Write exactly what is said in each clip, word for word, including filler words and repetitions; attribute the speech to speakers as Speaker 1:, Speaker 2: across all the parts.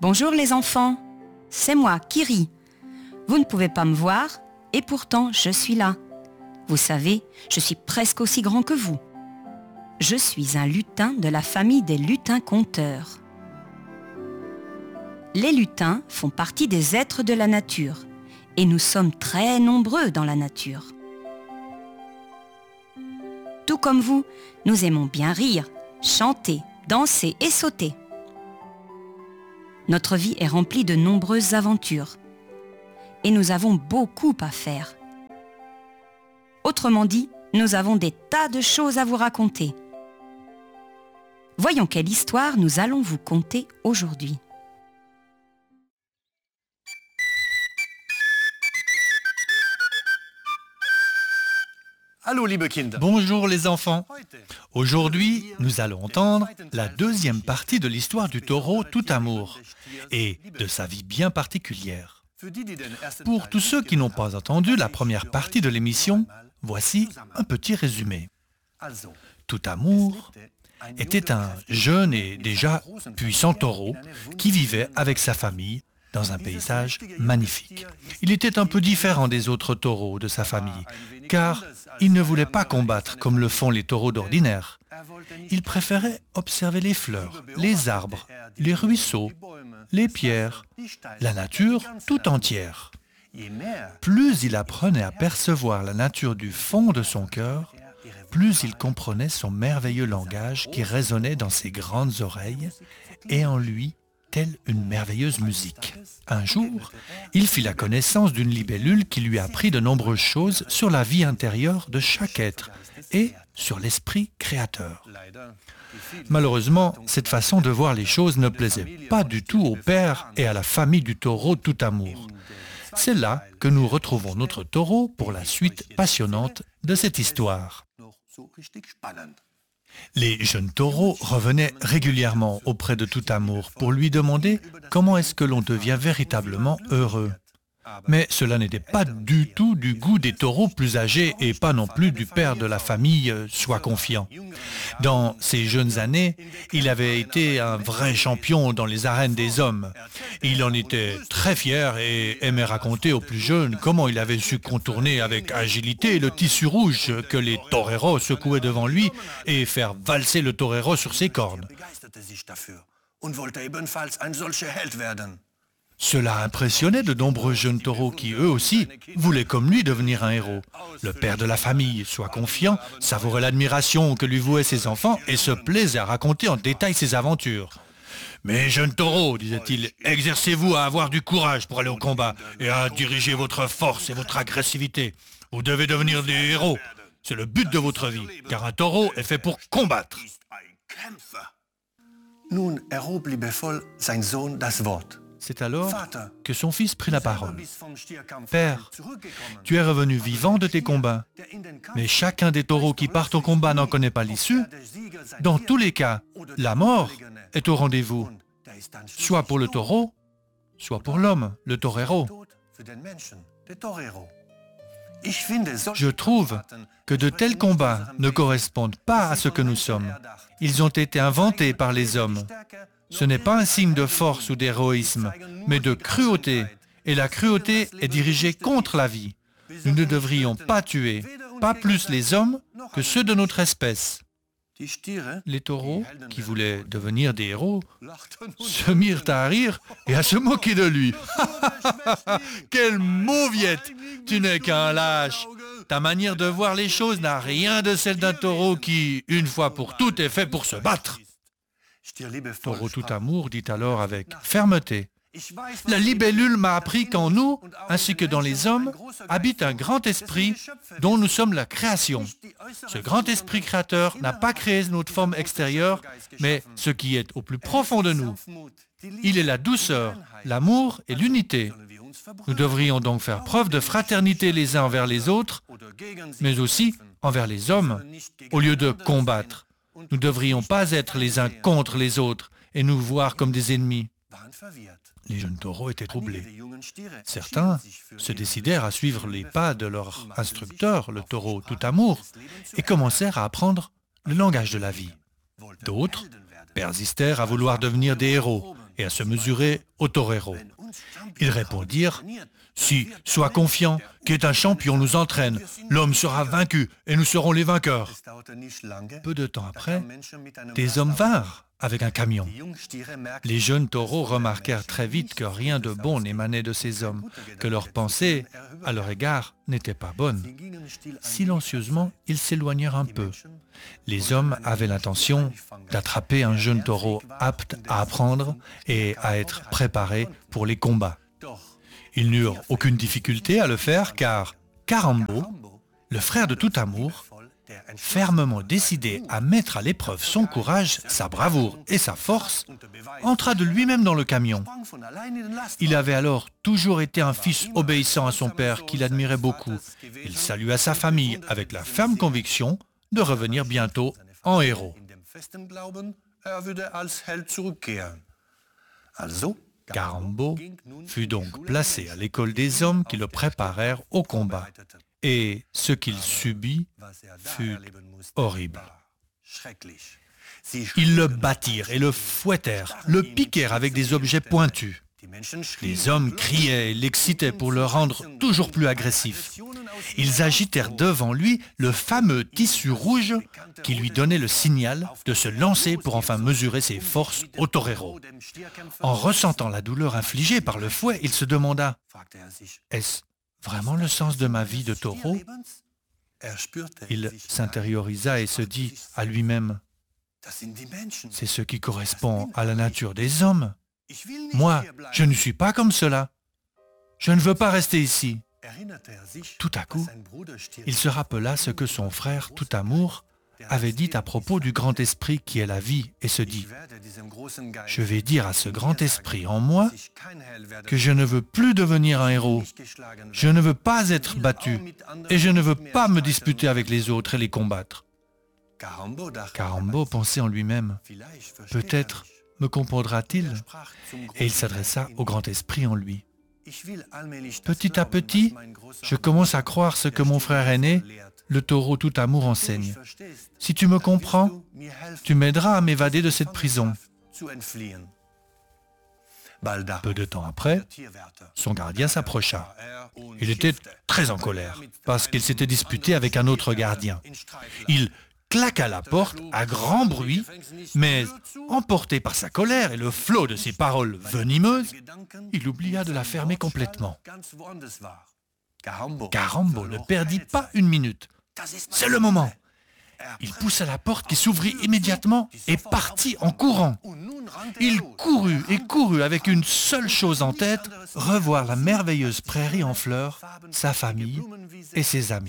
Speaker 1: Bonjour les enfants, c'est moi, Kiri. Vous ne pouvez pas me voir et pourtant je suis là. Vous savez, je suis presque aussi grand que vous. Je suis un lutin de la famille des lutins-conteurs. Les lutins font partie des êtres de la nature et nous sommes très nombreux dans la nature. Tout comme vous, nous aimons bien rire, chanter, danser et sauter. Notre vie est remplie de nombreuses aventures et nous avons beaucoup à faire. Autrement dit, nous avons des tas de choses à vous raconter. Voyons quelle histoire nous allons vous conter aujourd'hui.
Speaker 2: Hallo, liebe Kinder.
Speaker 3: Bonjour les enfants. Aujourd'hui, nous allons entendre la deuxième partie de l'histoire du taureau Tout-Amour et de sa vie bien particulière. Pour tous ceux qui n'ont pas entendu la première partie de l'émission, voici un petit résumé. Tout-Amour était un jeune et déjà puissant taureau qui vivait avec sa famille dans un paysage magnifique. Il était un peu différent des autres taureaux de sa famille, car il ne voulait pas combattre comme le font les taureaux d'ordinaire. Il préférait observer les fleurs, les arbres, les ruisseaux, les pierres, la nature tout entière. Plus il apprenait à percevoir la nature du fond de son cœur, plus il comprenait son merveilleux langage qui résonnait dans ses grandes oreilles et en lui telle une merveilleuse musique. Un jour, il fit la connaissance d'une libellule qui lui apprit de nombreuses choses sur la vie intérieure de chaque être et sur l'esprit créateur. Malheureusement, cette façon de voir les choses ne plaisait pas du tout au père et à la famille du taureau Tout-Amour. C'est là que nous retrouvons notre taureau pour la suite passionnante de cette histoire. Les jeunes taureaux revenaient régulièrement auprès de Tout-Amour pour lui demander comment est-ce que l'on devient véritablement heureux. Mais cela n'était pas du tout du goût des taureaux plus âgés et pas non plus du père de la famille, euh, Sois confiant. Dans ses jeunes années, il avait été un vrai champion dans les arènes des hommes. Il en était très fier et aimait raconter aux plus jeunes comment il avait su contourner avec agilité le tissu rouge que les toreros secouaient devant lui et faire valser le torero sur ses cornes. Cela impressionnait de nombreux jeunes taureaux qui, eux aussi, voulaient comme lui devenir un héros. Le père de la famille, Sois confiant, savourait l'admiration que lui vouaient ses enfants et se plaisait à raconter en détail ses aventures. « Mes jeunes taureaux, disait-il, exercez-vous à avoir du courage pour aller au combat et à diriger votre force et votre agressivité. Vous devez devenir des héros. C'est le but de votre vie, car un taureau est fait pour combattre. »
Speaker 2: Nun erhob liebevoll sein Sohn das Wort.
Speaker 3: C'est alors que son fils prit la parole. « Père, tu es revenu vivant de tes combats, mais chacun des taureaux qui partent au combat n'en connaît pas l'issue. Dans tous les cas, la mort est au rendez-vous, soit pour le taureau, soit pour l'homme, le torero. Je trouve que de tels combats ne correspondent pas à ce que nous sommes. Ils ont été inventés par les hommes. Ce n'est pas un signe de force ou d'héroïsme, mais de cruauté. Et la cruauté est dirigée contre la vie. Nous ne devrions pas tuer, pas plus les hommes que ceux de notre espèce. » Les taureaux, qui voulaient devenir des héros, se mirent à rire et à se moquer de lui. « Quelle mauviette! Tu n'es qu'un lâche! Ta manière de voir les choses n'a rien de celle d'un taureau qui, une fois pour toutes, est fait pour se battre. » Taureau Tout-Amour dit alors avec fermeté: « La libellule m'a appris qu'en nous, ainsi que dans les hommes, habite un grand esprit dont nous sommes la création. Ce grand esprit créateur n'a pas créé notre forme extérieure, mais ce qui est au plus profond de nous. Il est la douceur, l'amour et l'unité. Nous devrions donc faire preuve de fraternité les uns envers les autres, mais aussi envers les hommes, au lieu de combattre. Nous ne devrions pas être les uns contre les autres et nous voir comme des ennemis. » Les jeunes taureaux étaient troublés. Certains se décidèrent à suivre les pas de leur instructeur, le taureau Tout-Amour, et commencèrent à apprendre le langage de la vie. D'autres persistèrent à vouloir devenir des héros et à se mesurer au torero. Ils répondirent, « Si, sois confiant, qu'est un champion nous entraîne, l'homme sera vaincu et nous serons les vainqueurs. » Peu de temps après, des hommes vinrent avec un camion. Les jeunes taureaux remarquèrent très vite que rien de bon n'émanait de ces hommes, que leurs pensées à leur égard n'étaient pas bonnes. Silencieusement, ils s'éloignèrent un peu. Les hommes avaient l'intention d'attraper un jeune taureau apte à apprendre et à être préparé pour les combats. Ils n'eurent aucune difficulté à le faire car Karambo, le frère de Tout Amour, fermement décidé à mettre à l'épreuve son courage, sa bravoure et sa force, entra de lui-même dans le camion. Il avait alors toujours été un fils obéissant à son père qu'il admirait beaucoup. Il salua sa famille avec la ferme conviction de revenir bientôt en héros. Karambo fut donc placé à l'école des hommes qui le préparèrent au combat. Et ce qu'il subit fut horrible. Ils le battirent et le fouettèrent, le piquèrent avec des objets pointus. Les hommes criaient et l'excitaient pour le rendre toujours plus agressif. Ils agitèrent devant lui le fameux tissu rouge qui lui donnait le signal de se lancer pour enfin mesurer ses forces au torero. En ressentant la douleur infligée par le fouet, il se demanda « Est-ce vraiment le sens de ma vie de taureau ?» Il s'intériorisa et se dit à lui-même « C'est ce qui correspond à la nature des hommes. Moi, je ne suis pas comme cela. Je ne veux pas rester ici. » Tout à coup, il se rappela ce que son frère, Tout Amour, avait dit à propos du grand esprit qui est la vie et se dit « Je vais dire à ce grand esprit en moi que je ne veux plus devenir un héros. Je ne veux pas être battu et je ne veux pas me disputer avec les autres et les combattre. » Karambo pensait en lui-même « Peut-être me comprendra-t-il ?» Et il s'adressa au grand esprit en lui. « Petit à petit, je commence à croire ce que mon frère aîné, le taureau Tout Amour, enseigne. Si tu me comprends, tu m'aideras à m'évader de cette prison. » Peu de temps après, son gardien s'approcha. Il était très en colère parce qu'il s'était disputé avec un autre gardien. Il claqua la porte à grand bruit, mais emporté par sa colère et le flot de ses paroles venimeuses, il oublia de la fermer complètement. Karambo ne perdit pas une minute. C'est le moment. Il poussa la porte qui s'ouvrit immédiatement et partit en courant. Il courut et courut avec une seule chose en tête, revoir la merveilleuse prairie en fleurs, sa famille et ses amis.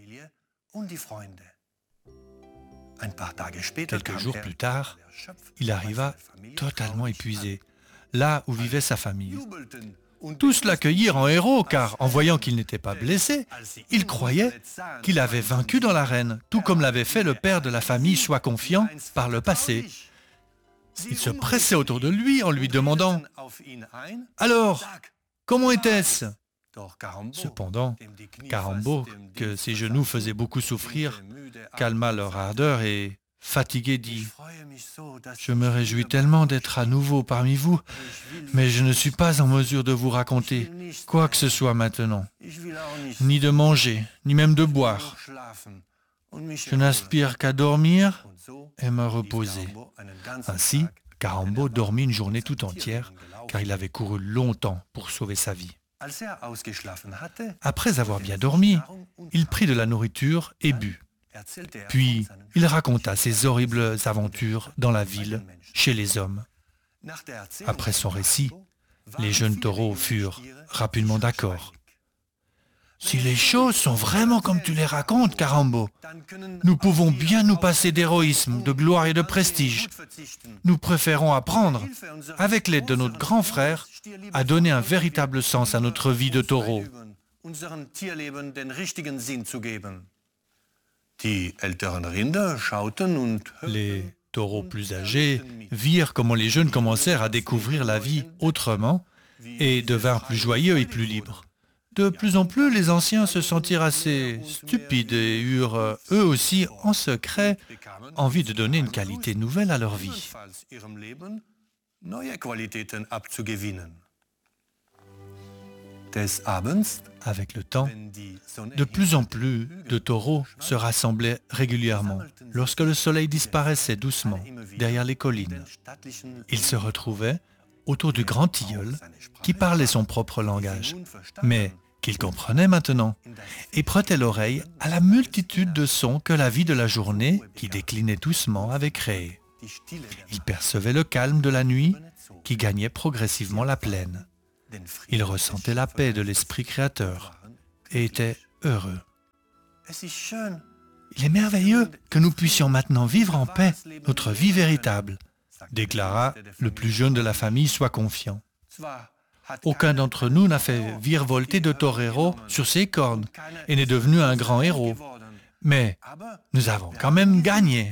Speaker 3: Quelques jours plus tard, il arriva totalement épuisé, là où vivait sa famille. Tous l'accueillirent en héros, car en voyant qu'il n'était pas blessé, ils croyaient qu'il avait vaincu dans l'arène, tout comme l'avait fait le père de la famille Sois confiant par le passé. Ils se pressaient autour de lui en lui demandant « Alors, comment était-ce » Cependant, Karambo, que ses genoux faisaient beaucoup souffrir, calma leur ardeur et, fatigué, dit « Je me réjouis tellement d'être à nouveau parmi vous, mais je ne suis pas en mesure de vous raconter quoi que ce soit maintenant, ni de manger, ni même de boire. Je n'aspire qu'à dormir et me reposer. » Ainsi, Karambo dormit une journée tout entière, car il avait couru longtemps pour sauver sa vie. Après avoir bien dormi, il prit de la nourriture et but. Puis, il raconta ses horribles aventures dans la ville, chez les hommes. Après son récit, les jeunes taureaux furent rapidement d'accord. « Si les choses sont vraiment comme tu les racontes, Karambo, nous pouvons bien nous passer d'héroïsme, de gloire et de prestige. Nous préférons apprendre, avec l'aide de notre grand frère, à donner un véritable sens à notre vie de taureau. » Les taureaux plus âgés virent comment les jeunes commencèrent à découvrir la vie autrement et devinrent plus joyeux et plus libres. De plus en plus, les anciens se sentirent assez stupides et eurent, eux aussi, en secret, envie de donner une qualité nouvelle à leur vie.
Speaker 2: neue Qualitäten abzugewinnen. Des Abends,
Speaker 3: Avec le temps,
Speaker 2: wenn die Sonne
Speaker 3: de plus en plus de taureaux se rassemblaient régulièrement lorsque le soleil disparaissait doucement derrière les collines. Ils se retrouvaient autour du grand tilleul qui parlait son propre langage, mais qu'il comprenait maintenant, et prêtait l'oreille à la multitude de sons que la vie de la journée, qui déclinait doucement, avait créés. Ils percevaient le calme de la nuit qui gagnait progressivement la plaine. Ils ressentaient la paix de l'esprit créateur et étaient heureux. Il est merveilleux que nous puissions maintenant vivre en paix notre vie véritable, déclara le plus jeune de la famille, soit confiant. Aucun d'entre nous n'a fait virevolter de torero sur ses cornes et n'est devenu un grand héros. Mais nous avons quand même gagné.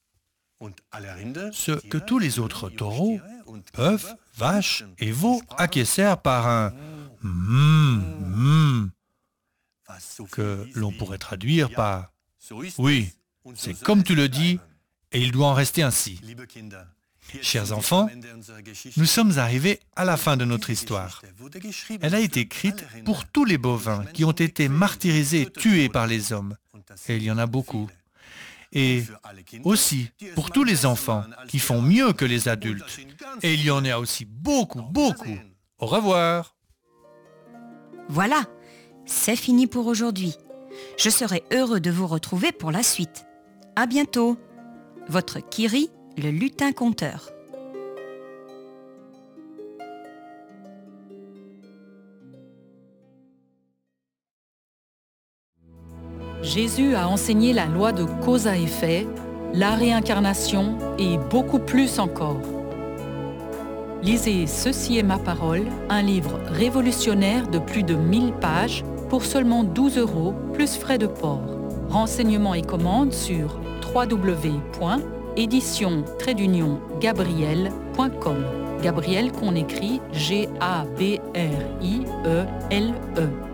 Speaker 3: Ce que tous les autres taureaux, bœufs, vaches et veaux acquiescèrent par un « hum, hum » que l'on pourrait traduire par « oui, c'est comme tu le dis et il doit en rester ainsi ». Chers enfants, nous sommes arrivés à la fin de notre histoire. Elle a été écrite pour tous les bovins qui ont été martyrisés et tués par les hommes, et il y en a beaucoup. Et aussi pour tous les enfants qui font mieux que les adultes, et il y en a aussi beaucoup, beaucoup. Au revoir.
Speaker 1: Voilà, c'est fini pour aujourd'hui. Je serai heureux de vous retrouver pour la suite. À bientôt. Votre Kiri, le lutin conteur.
Speaker 4: Jésus a enseigné la loi de cause à effet, la réincarnation et beaucoup plus encore. Lisez Ceci est ma parole, un livre révolutionnaire de plus de mille pages pour seulement douze euros plus frais de port. Renseignements et commandes sur w w w point édition trait d'union gabriel point com. Gabriel qu'on écrit G A B R I E L E.